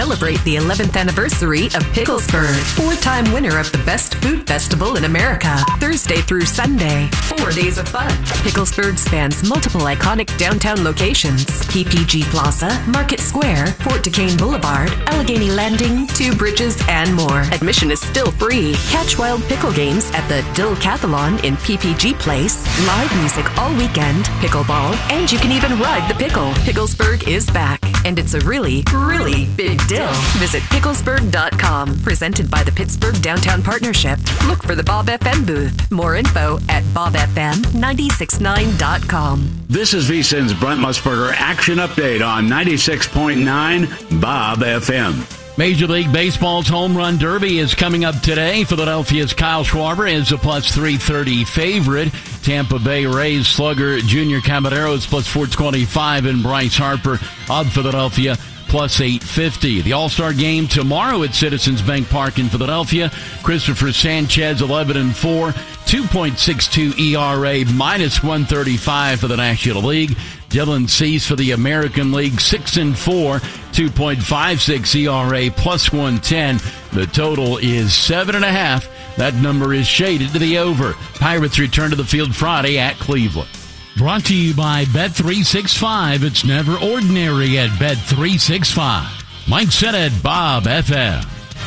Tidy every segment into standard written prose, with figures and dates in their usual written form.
celebrate the 11th anniversary of Picklesburg, 4-time winner of the Best Food Festival in America. Thursday through Sunday, 4 days of fun. Picklesburg spans multiple iconic downtown locations: PPG Plaza, Market Square, Fort Duquesne Boulevard, Allegheny Landing, Two Bridges, and more. Admission is still free. Catch wild pickle games at the Dill-Cathalon in PPG Place, live music all weekend, pickleball, and you can even ride the pickle. Picklesburg is back, and it's a really, really big deal. Visit picklesburg.com. Presented by the Pittsburgh Downtown Partnership. Look for the Bob FM booth. More info at bobfm969.com. This is VSiN's Brent Musburger Action Update on 96.9 Bob FM. Major League Baseball's Home Run Derby is coming up today. Philadelphia's Kyle Schwarber is a plus 330 favorite. Tampa Bay Rays slugger Junior Caballero is plus 425, and Bryce Harper of Philadelphia plus 850. The All-Star Game tomorrow at Citizens Bank Park in Philadelphia. Christopher Sanchez 11-4, 2.62 ERA, minus 135 for the National League. Dylan Cease for the American League 6-4, 2.56 ERA, plus 110. The total is 7.5. That number is shaded to the over. Pirates return to the field Friday at Cleveland. Brought to you by Bet365. It's never ordinary at Bet365. Mike said at Bob FM.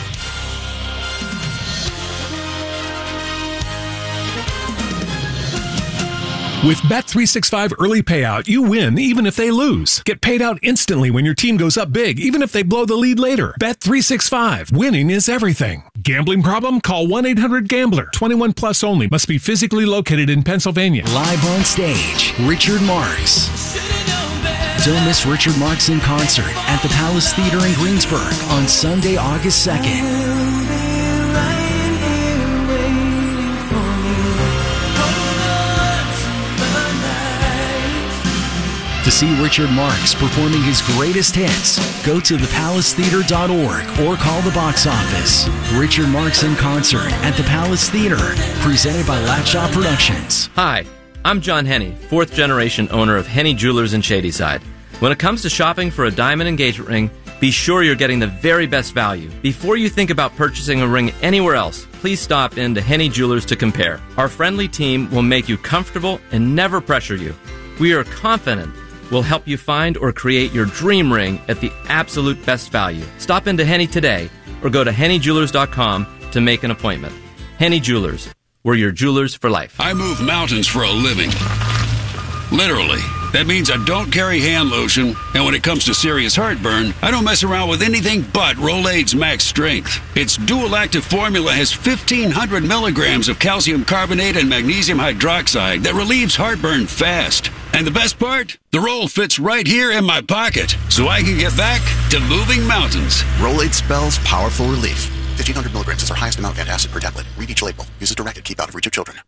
With Bet365 Early Payout, you win even if they lose. Get paid out instantly when your team goes up big, even if they blow the lead later. Bet365. Winning is everything. Gambling problem? Call 1-800-GAMBLER. 21 plus only. Must be physically located in Pennsylvania. Live on stage, Richard Marx. Don't miss Richard Marx in concert at the Palace Theater in Greensburg on Sunday, August 2nd. To see Richard Marx performing his greatest hits, go to thepalacetheater.org or call the box office. Richard Marx in concert at the Palace Theater, presented by Latchshop Productions. Hi, I'm John Henney, 4th generation owner of Henney Jewelers in Shadyside. When it comes to shopping for a diamond engagement ring, be sure you're getting the very best value. Before you think about purchasing a ring anywhere else, please stop in to Henney Jewelers to compare. Our friendly team will make you comfortable and never pressure you. We are confident we'll help you find or create your dream ring at the absolute best value. Stop into Henney today or go to HenneyJewelers.com to make an appointment. Henney Jewelers, we're your jewelers for life. I move mountains for a living. Literally. That means I don't carry hand lotion, and when it comes to serious heartburn, I don't mess around with anything but Rolaids Max Strength. Its dual-active formula has 1,500 milligrams of calcium carbonate and magnesium hydroxide that relieves heartburn fast. And the best part? The roll fits right here in my pocket, so I can get back to moving mountains. Rolaids spells powerful relief. 1,500 milligrams is our highest amount of antacid per tablet. Read each label. Use as directed. Keep out of reach of children.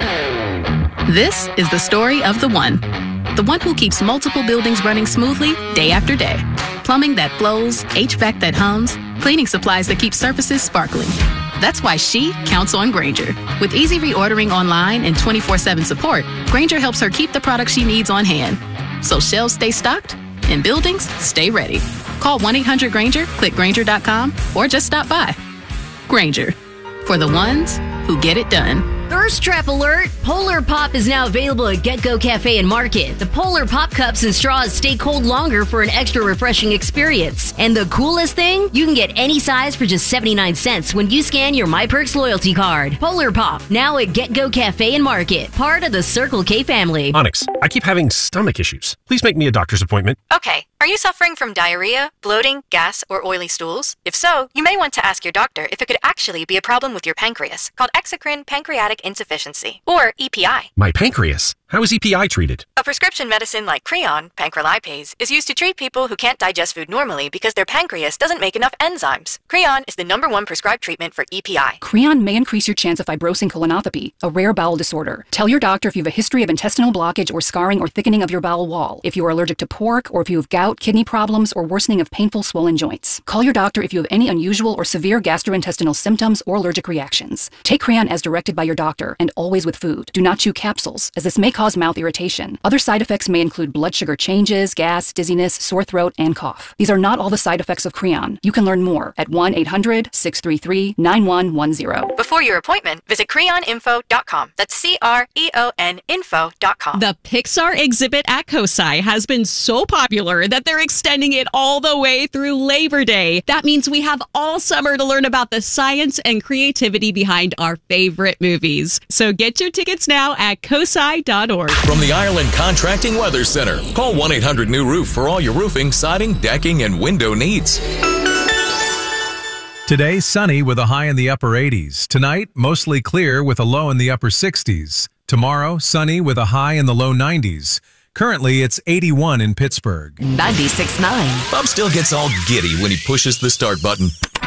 This is the story of the one who keeps multiple buildings running smoothly day after day. Plumbing that flows, HVAC that hums, cleaning supplies that keep surfaces sparkling. That's why she counts on Grainger. With easy reordering online and 24/7 support, Grainger helps her keep the products she needs on hand. So shelves stay stocked and buildings stay ready. Call 1-800-GRAINGER, click Grainger.com, or just stop by. Grainger, for the ones who get it done. Thirst trap alert! Polar Pop is now available at Get-Go Cafe and Market. The Polar Pop cups and straws stay cold longer for an extra refreshing experience. And the coolest thing? You can get any size for just 79 cents when you scan your MyPerks loyalty card. Polar Pop, now at Get-Go Cafe and Market, part of the Circle K family. Onyx, I keep having stomach issues. Please make me a doctor's appointment. Okay. Are you suffering from diarrhea, bloating, gas, or oily stools? If so, you may want to ask your doctor if it could actually be a problem with your pancreas, called exocrine pancreatic insufficiency, or EPI. My pancreas? How is EPI treated? A prescription medicine like Creon, pancrelipase, is used to treat people who can't digest food normally because their pancreas doesn't make enough enzymes. Creon is the #1 prescribed treatment for EPI. Creon may increase your chance of fibrosing colonopathy, a rare bowel disorder. Tell your doctor if you have a history of intestinal blockage or scarring or thickening of your bowel wall, if you are allergic to pork, or if you have gout, kidney problems, or worsening of painful swollen joints. Call your doctor if you have any unusual or severe gastrointestinal symptoms or allergic reactions. Take Creon as directed by your doctor and always with food. Do not chew capsules, as this may cause cause mouth irritation. Other side effects may include blood sugar changes, gas, dizziness, sore throat, and cough. These are not all the side effects of Creon. You can learn more at 1-800-633-9110. Before your appointment, visit creoninfo.com. That's CREON info.com. The Pixar exhibit at COSI has been so popular that they're extending it all the way through Labor Day. That means we have all summer to learn about the science and creativity behind our favorite movies. So get your tickets now at COSI.org. From the Ireland Contracting Weather Center, call 1-800-NEW-ROOF for all your roofing, siding, decking, and window needs. Today, sunny with a high in the upper 80s. Tonight, mostly clear with a low in the upper 60s. Tomorrow, sunny with a high in the low 90s. Currently, it's 81 in Pittsburgh. 96.9. Bob still gets all giddy when he pushes the start button.